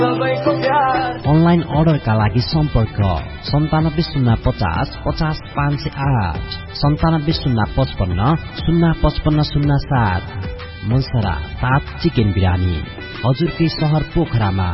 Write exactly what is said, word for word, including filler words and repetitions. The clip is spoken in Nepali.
अनलाइन अर्डरका लागि सम्पर्क सन्तानब्बे शून्य पचास पचास पाँच सय आठ सन्तानब्बे शून्य पचपन्न शून्य पचपन्न शून्य सात। मनसरा सात चिकन बिरानी हजुरकै सहर पोखरामा।